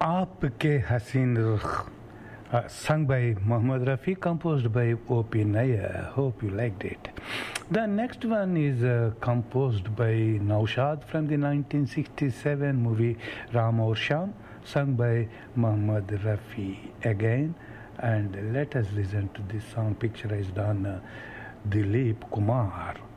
आपके हसीन रुख, sung by Mohammad Rafi, composed by O.P. Nair. Hope you liked it. The next one is composed by Naushad from the 1967 movie Ram Aur Sham, sung by Mohammad Rafi again. And let us listen to this song picturized on Dilip Kumar.